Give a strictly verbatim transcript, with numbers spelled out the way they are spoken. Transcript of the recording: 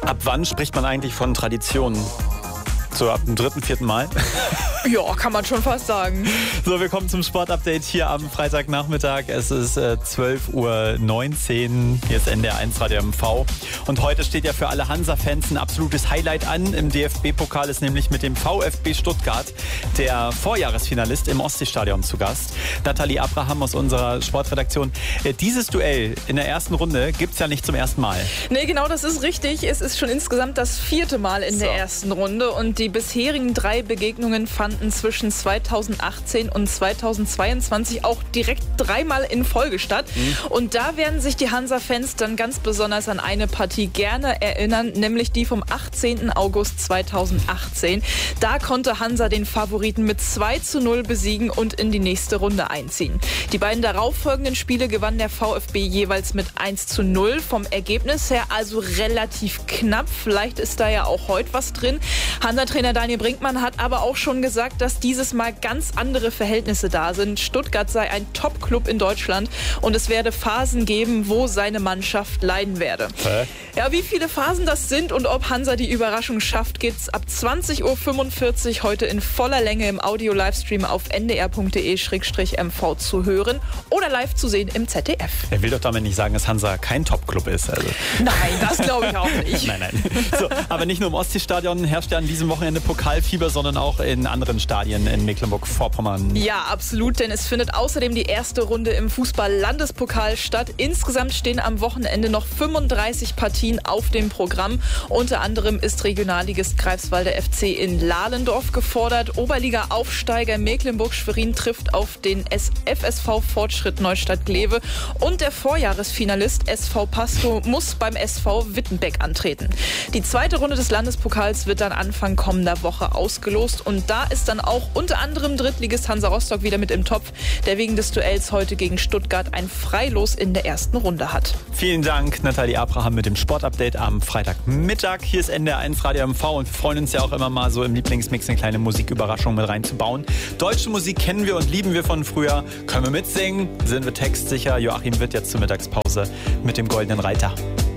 Ab wann spricht man eigentlich von Traditionen? So ab dem dritten, vierten Mal? Ja, kann man schon fast sagen. So, wir kommen zum Sportupdate hier am Freitagnachmittag. Es ist äh, zwölf Uhr neunzehn. Hier ist N D R eins Radio M V. Und heute steht ja für alle Hansa-Fans ein absolutes Highlight an. Im D F B-Pokal ist nämlich mit dem VfB Stuttgart der Vorjahresfinalist im Ostseestadion zu Gast. Nathalie Abraham aus unserer Sportredaktion. Äh, dieses Duell in der ersten Runde gibt es ja nicht zum ersten Mal. Nee, genau, das ist richtig. Es ist schon insgesamt das vierte Mal in so. der ersten Runde. Und die bisherigen drei Begegnungen fanden zwischen zweitausendachtzehn und zweitausendzweiundzwanzig auch direkt dreimal in Folge statt. Mhm. Und da werden sich die Hansa-Fans dann ganz besonders an eine Partie gerne erinnern, nämlich die vom achtzehnten August zweitausendachtzehn. Da konnte Hansa den Favoriten mit zwei zu null besiegen und in die nächste Runde einziehen. Die beiden darauffolgenden Spiele gewann der VfB jeweils mit eins zu null. Vom Ergebnis her also relativ knapp. Vielleicht ist da ja auch heute was drin. Hansa-Trainer Daniel Brinkmann hat aber auch schon gesagt, dass dieses Mal ganz andere Verhältnisse da sind. Stuttgart sei ein Top-Club in Deutschland und es werde Phasen geben, wo seine Mannschaft leiden werde. Hä? Ja, wie viele Phasen das sind und ob Hansa die Überraschung schafft, geht's ab zwanzig Uhr fünfundvierzig heute in voller Länge im Audio-Livestream auf n d r punkt d e slash m v zu hören oder live zu sehen im Z D F. Er will doch damit nicht sagen, dass Hansa kein Top-Club ist. Also. Nein, das glaube ich auch nicht. nein, nein. So, aber nicht nur im Ostseestadion herrscht ja an diesem Wochenende Pokalfieber, sondern auch in anderen Stadien in Mecklenburg-Vorpommern. Ja, absolut, denn es findet außerdem die erste Runde im Fußball-Landespokal statt. Insgesamt stehen am Wochenende noch fünfunddreißig Partien auf dem Programm. Unter anderem ist Regionalligist Greifswalder F C in Lahlendorf gefordert. Oberliga-Aufsteiger Mecklenburg-Schwerin trifft auf den F S V Fortschritt Neustadt-Glewe und der Vorjahresfinalist S V Pastow muss beim S V Wittenbeck antreten. Die zweite Runde des Landespokals wird dann Anfang kommender Woche ausgelost und da ist dann auch unter anderem Drittligist Hansa Rostock wieder mit im Topf, der wegen des Duells heute gegen Stuttgart ein Freilos in der ersten Runde hat. Vielen Dank, Nathalie Abraham mit dem Sportupdate am Freitagmittag. Hier ist N D R eins Radio M V und wir freuen uns ja auch immer mal so im Lieblingsmix eine kleine Musiküberraschung mit reinzubauen. Deutsche Musik kennen wir und lieben wir von früher. Können wir mitsingen? Sind wir textsicher? Joachim wird jetzt zur Mittagspause mit dem Goldenen Reiter.